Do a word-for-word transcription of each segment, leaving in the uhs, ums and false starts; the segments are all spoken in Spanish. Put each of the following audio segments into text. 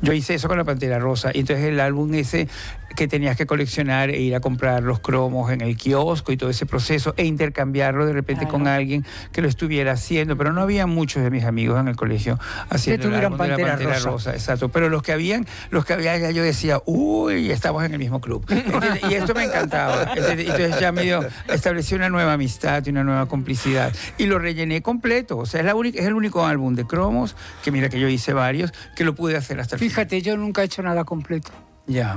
Yo hice eso con la Pantera Rosa. Y entonces el álbum ese que tenías que coleccionar e ir a comprar los cromos en el kiosco y todo ese proceso e intercambiarlo de repente claro. con alguien que lo estuviera haciendo. Pero no había muchos de mis amigos en el colegio haciendo el álbum Pantera de la Pantera Rosa. Rosa. Exacto. Pero los que habían, los que había, yo decía, uy, estamos en el mismo club. ¿Entiendes? Y esto me encantaba. ¿Entiendes? Entonces ya medio establecí una nueva amistad y una nueva complicidad. Y lo rellené completo. O sea, es, la única, es el único álbum de cromos, que mira que yo hice varios, que lo pude hacer hasta el final. Fíjate, yo nunca he hecho nada completo. Ya.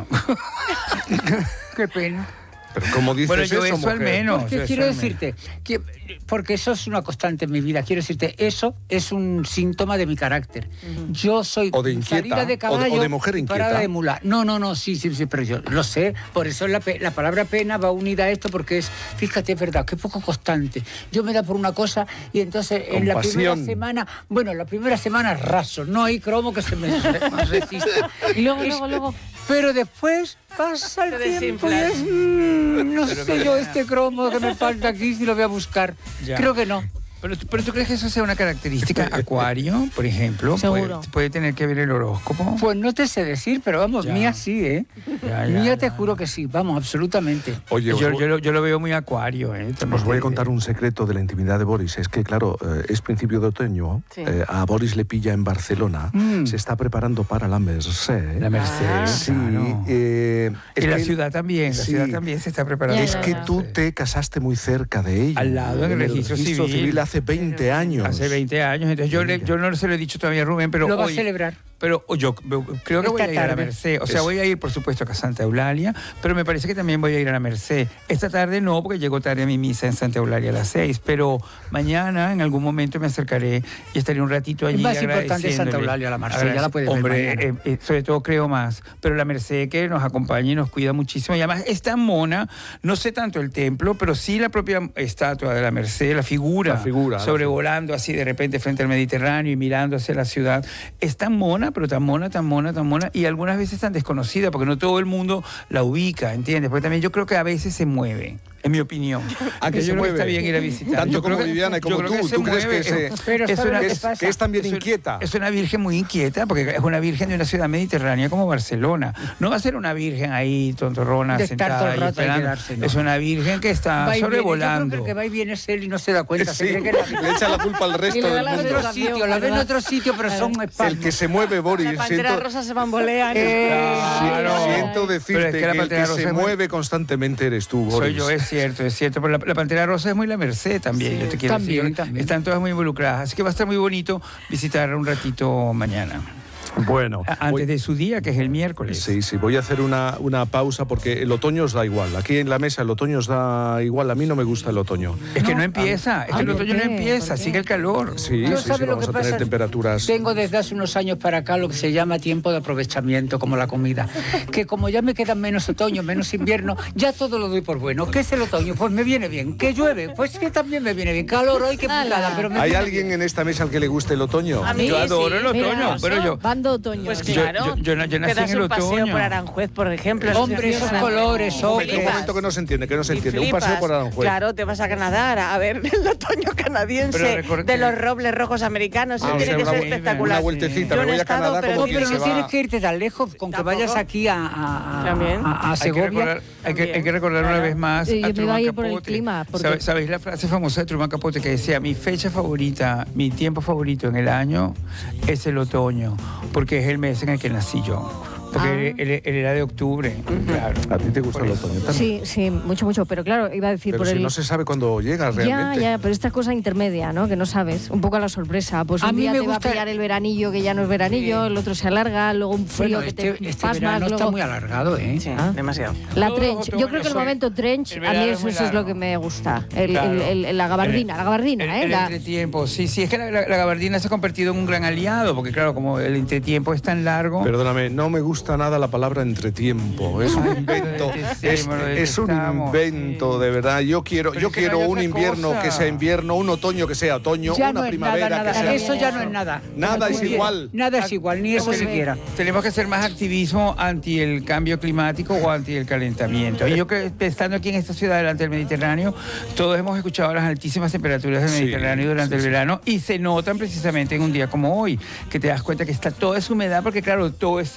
Qué pena. Pero como dices bueno, yo eso, eso al menos. Porque quiero decirte, que, porque eso es una constante en mi vida, quiero decirte, eso es un síntoma de mi carácter. Uh-huh. Yo soy o de inquieta, de caballo, o, de, o de mujer inquieta. Parada de mula. No, no, no, sí, sí, sí, pero yo lo sé. Por eso la, la palabra pena va unida a esto, porque es, fíjate, es verdad, que poco constante. Yo me da por una cosa y entonces en Compasión. la primera semana, bueno, la primera semana raso, no hay cromo que se me resista. Y luego, luego, luego... Pero después pasa el tiempo y es, mmm, no pero sé yo este cromo que me falta aquí si lo voy a buscar. Ya. Creo que no. Pero, pero ¿tú crees que eso sea una característica acuario, por ejemplo? Seguro. ¿Puede, puede tener que ver el horóscopo? Pues no te sé decir, pero vamos, ya. mía sí, ¿eh? Ya, ya, mía ya, te ya. juro que sí, vamos, absolutamente. Oye, yo, yo, lo, yo lo veo muy acuario, ¿eh? Os voy a contar un secreto de la intimidad de Boris. Es que, claro, eh, es principio de otoño, sí. eh, a Boris le pilla en Barcelona, mm. se está preparando para la Mercè. La Mercè, ah. sí. Claro. Eh, y la ciudad también, sí. la ciudad también se está preparando. Es que tú te casaste muy cerca de ella. Al lado, en el, el registro, registro civil. civil hace veinte años. Hace veinte años. Entonces yo, le, yo no se lo he dicho todavía a Rubén, pero lo va hoy, a celebrar. Pero yo creo que voy a ir a la Mercè. O sea, voy a ir, por supuesto, a Santa Eulalia, pero me parece que también voy a ir a la Mercè. Esta tarde no, porque llego tarde a mi misa en Santa Eulalia a las seis, pero mañana, en algún momento, me acercaré y estaré un ratito allí. Es más importante Santa Eulalia, la Mercè, ya la puedes Hombre, ver eh, eh, sobre todo creo más. Pero la Mercè que nos acompaña y nos cuida muchísimo. Y además es tan mona, no sé tanto el templo, pero sí la propia estatua de la Mercè, la figura, la figura sobrevolando la así de repente frente al Mediterráneo y mirando hacia la ciudad. Es tan mona, pero tan mona, tan mona, tan mona, y algunas veces tan desconocida, porque no todo el mundo la ubica, ¿entiendes? Porque también yo creo que a veces se mueve, en mi opinión. ¿A que yo se creo mueve? que está bien ir a visitar. Tanto yo como creo que, Viviana, como tú. Que ¿Tú crees mueve, que, se, pero es, una, es, que es también es, inquieta? Es una virgen muy inquieta, porque es una virgen de una ciudad mediterránea como Barcelona. No va a ser una virgen ahí, tontorrona, de sentada todo el rato y esperando. Quedarse, ¿no? Es una virgen que está sobrevolando. Yo creo que el que va y viene es él y no se da cuenta. Sí, se cree que la... le echa la culpa al resto del la mundo. Otro sitio, la ve en otro sitio, pero son espasmos. El que se mueve, Boris. La Pantera siento, Rosa se bambolea. Eh, claro. Siento decirte que, que el que se mueve constantemente eres tú, Boris. Soy yo, es cierto, es cierto. Pero la, la Pantera Rosa es muy la Merced también, sí, yo te quiero también, decir. También. Están todas muy involucradas. Así que va a estar muy bonito visitar un ratito mañana. Bueno. Antes voy, de su día, que es el miércoles. Sí, sí, voy a hacer una, una pausa porque el otoño os da igual. Aquí en la mesa el otoño os da igual. A mí no me gusta el otoño. Es que no, no empieza, es que el otoño no empieza, sigue el calor. Sí, ¿No sí, sabe sí, lo vamos que a tener pasa? temperaturas. Tengo desde hace unos años para acá lo que se llama tiempo de aprovechamiento, como la comida. Que como ya me quedan menos otoño, menos invierno, ya todo lo doy por bueno. ¿Qué es el otoño? Pues me viene bien. ¿Qué llueve? Pues que también me viene bien. Calor hoy, qué putada, pero me ¿Hay viene alguien bien. en esta mesa al que le guste el otoño? A mí yo adoro sí. el otoño, Mira, pero yo... Bando otoño. Pues claro. Yo, yo, yo, yo nací Te das en el un paseo otoño. por Aranjuez, por ejemplo. Hombre, esos colores, hombre. Un momento que no se entiende, que no se entiende. Un paseo por Aranjuez. Claro, te vas a Canadá a ver el otoño canadiense de los robles rojos americanos. Ah, tiene o sea, que una, ser espectacular. Una vueltecita, Yo me voy a estado, Canadá como No, quien pero se no va. tienes que irte tan lejos, con que vayas aquí a, a, También. a, a Segovia. Hay que recordar, hay que, hay que recordar claro. una vez más sí, a yo Truman me iba a ir Capote. por el clima, porque... ¿Sabéis, ¿Sabéis la frase famosa de Truman Capote que decía, mi fecha favorita, mi tiempo favorito en el año es el otoño, porque es el mes en el que nací yo? Porque ah. él, él, él era de octubre, uh-huh. claro. ¿A ti te gusta el otoño también? Sí, sí, mucho, mucho. Pero claro, iba a decir pero por si el... no se sabe cuándo llega realmente. Ya, ya, pero esta cosa intermedia, ¿no? Que no sabes. Un poco a la sorpresa. Pues a un mí día me te gusta... va a pillar el veranillo, que ya no es veranillo, sí. El otro se alarga, luego un frío bueno, que este, te este pasmas, verano luego... está muy alargado, ¿eh? Sí, ¿Ah? demasiado. La no, trench. no, Yo creo que el soy... momento trench, a mí eso, eso es lo que me gusta. El, claro. el, el, el, la gabardina, el, la gabardina, el, ¿eh? El la... entretiempo, sí, sí. Es que la, la, la gabardina se ha convertido en un gran aliado, porque claro, como el entretiempo es tan largo... Perdóname, no me gusta nada la palabra entretiempo. Es un invento, es, es un invento, de verdad. Yo quiero, yo quiero un invierno cosa. que sea invierno, un otoño que sea otoño, ya una no primavera nada, nada. que sea... Eso ya no es nada. Nada es igual. Nada es igual, ni eso siquiera. Tenemos que hacer más activismo anti el cambio climático o anti el calentamiento. Y yo que estando aquí en esta ciudad delante del Mediterráneo, todos hemos escuchado las altísimas temperaturas del Mediterráneo sí, durante sí, el verano y se notan precisamente en un día como hoy, que te das cuenta que está toda esa humedad, porque claro, todo es